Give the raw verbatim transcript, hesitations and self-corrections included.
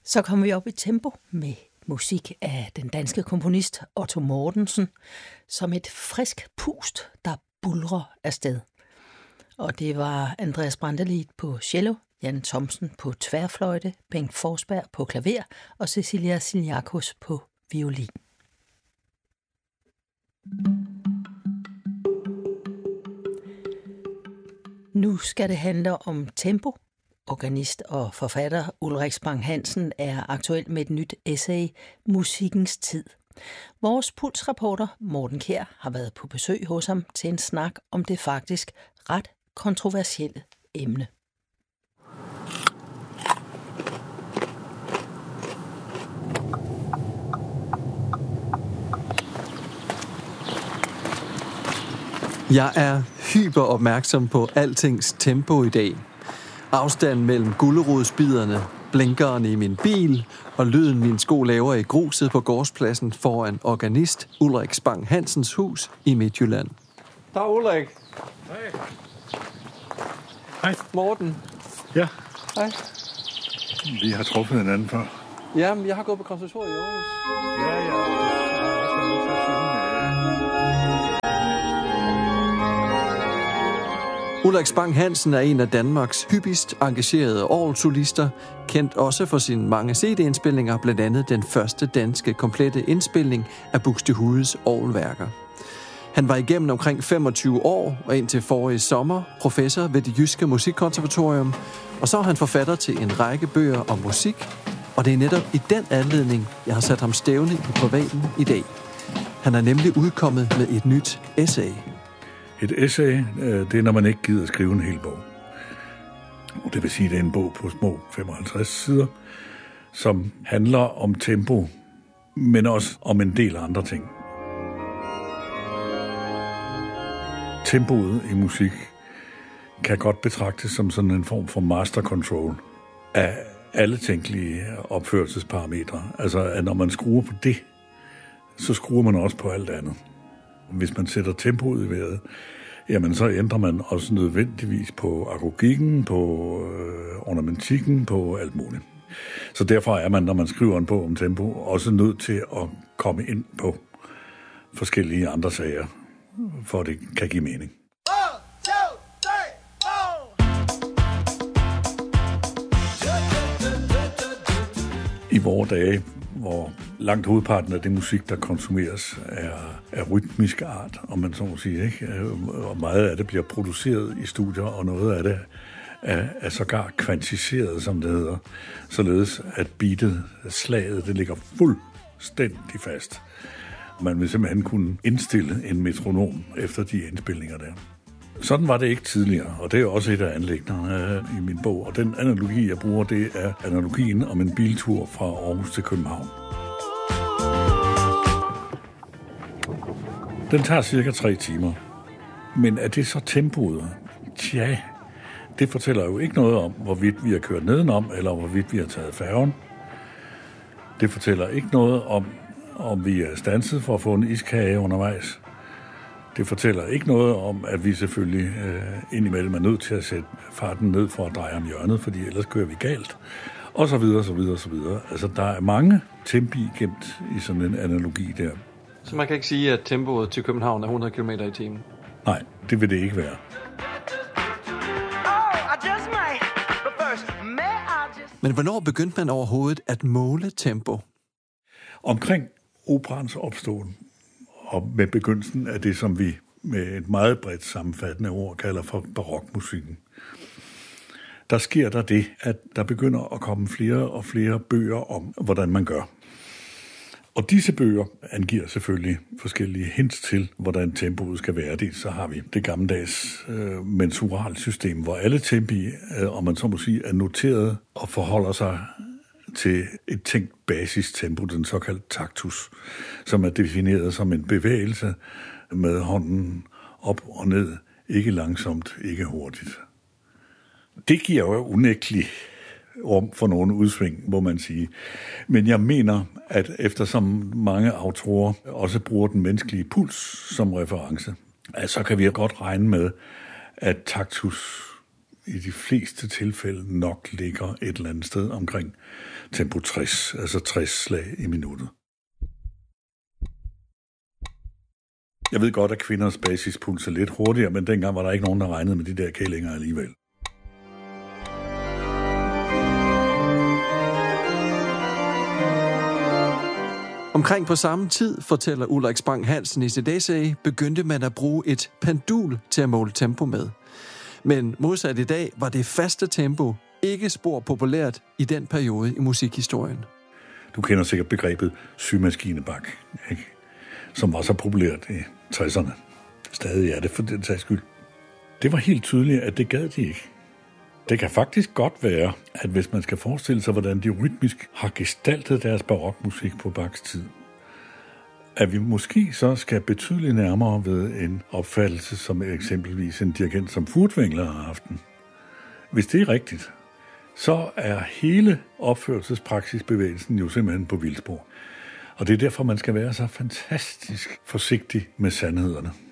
Så kommer vi op i tempo med musik af den danske komponist Otto Mortensen, som et frisk pust, der bulrer afsted. Og det var Andreas Brantelid på cello, Jan Thomsen på tværfløjte, Bengt Forsberg på klaver og Cecilia Siniakos på violin. Nu skal det handle om tempo. Organist og forfatter Ulrik Spang-Hansen er aktuel med et nyt essay, Musikkens tid. Vores pulsreporter Morten Kjær har været på besøg hos ham til en snak om det faktisk ret kontroversielle emne. Jeg er hyper opmærksom på altings tempo i dag. Afstanden mellem gulerodsbiderne, blinkeren i min bil og lyden min sko laver i gruset på gårdspladsen foran organist Ulrik Spang-Hansens hus i Midtjylland. Dag Ulrik. Hej. Hej. Morten. Ja. Hej. Vi har truffet hinanden før. Jamen, jeg har gået på konservatoriet i Aarhus. Ja, ja. Ulrik Spang-Hansen er en af Danmarks hyppigst engagerede orgelsolister, kendt også for sine mange C D-indspilninger, blandt andet den første danske komplette indspilning af Buxtehudes orgelværker. Han var igennem omkring femogtyve år og indtil forrige sommer professor ved Det Jyske Musikkonservatorium, og så er han forfatter til en række bøger om musik, og det er netop i den anledning, jeg har sat ham stævne i privaten i dag. Han er nemlig udkommet med et nyt essay. Et essay, det er, når man ikke gider at skrive en hel bog. Det vil sige, at det er en bog på små femoghalvtreds sider, som handler om tempo, men også om en del andre ting. Tempoet i musik kan godt betragtes som sådan en form for master control af alle tænkelige opførelsesparametre. Altså, at når man skruer på det, så skruer man også på alt andet. Hvis man sætter tempoet i vejret, jamen så ændrer man også nødvendigvis på agogikken, på øh, ornamentikken, på alt muligt. Så derfor er man, når man skriver en bog om tempo, også nødt til at komme ind på forskellige andre sager, for at det kan give mening. I vore dage, hvor langt hovedparten af det musik, der konsumeres, er, er rytmisk art, om man så må sige, ikke? Og meget af det bliver produceret i studier, og noget af det er, er sågar kvantiseret, som det hedder, således at beatet, slaget, det ligger fuldstændig fast. Man vil simpelthen kunne indstille en metronom efter de indspilninger der. Sådan var det ikke tidligere, og det er også et af anliggenderne i min bog. Og den analogi, jeg bruger, det er analogien om en biltur fra Aarhus til København. Den tager cirka tre timer. Men er det så tempoet? Tja, det fortæller jo ikke noget om, hvorvidt vi har kørt nedenom, eller hvorvidt vi har taget færgen. Det fortæller ikke noget om, om vi er standset for at få en iskage undervejs. Det fortæller ikke noget om, at vi selvfølgelig øh, indimellem er nødt til at sætte farten ned for at dreje om hjørnet, fordi ellers kører vi galt. Og så videre, så videre, så videre. Altså, der er mange tempi gemt i sådan en analogi der. Så man kan ikke sige, at tempoet til København er hundrede kilometer i timen? Nej, det vil det ikke være. Men hvornår begyndte man overhovedet at måle tempo? Omkring operans opståen, og med begyndelsen af det, som vi med et meget bredt sammenfattende ord kalder for barokmusikken. Der sker der det, at der begynder at komme flere og flere bøger om, hvordan man gør. Og disse bøger angiver selvfølgelig forskellige hints til, hvordan tempoet skal være. Det, så har vi det gammeldags øh, mensuralsystem, hvor alle tempi, øh, om man så må sige, er noteret og forholder sig til et tænkt basistempo, den såkaldte taktus, som er defineret som en bevægelse med hånden op og ned, ikke langsomt, ikke hurtigt. Det giver jo unægteligt rum for nogle udsving, må man sige. Men jeg mener, at eftersom mange autorer også bruger den menneskelige puls som reference, så kan vi godt regne med, at taktus i de fleste tilfælde nok ligger et eller andet sted omkring tempo tres, altså tres slag i minuttet. Jeg ved godt, at kvinders basispuls er lidt hurtigere, men dengang var der ikke nogen, der regnede med de der kællinger alligevel. Omkring på samme tid, fortæller Ulrik Spang Hansen i sit essay, begyndte man at bruge et pendul til at måle tempo med. Men modsat i dag var det faste tempo ikke spor populært i den periode i musikhistorien. Du kender sikkert begrebet symaskinebak, ikke? Som var så populært i tresserne. Stadig er det for den sags skyld. Det var helt tydeligt, at det gad de ikke. Det kan faktisk godt være, at hvis man skal forestille sig, hvordan de rytmisk har gestaltet deres barokmusik på Bachs tid, at vi måske så skal betydeligt nærmere ved en opfattelse, som eksempelvis en dirigent som Furtwängler har haft den. Hvis det er rigtigt, så er hele opførelsespraksisbevægelsen jo simpelthen på vildspor. Og det er derfor, man skal være så fantastisk forsigtig med sandhederne.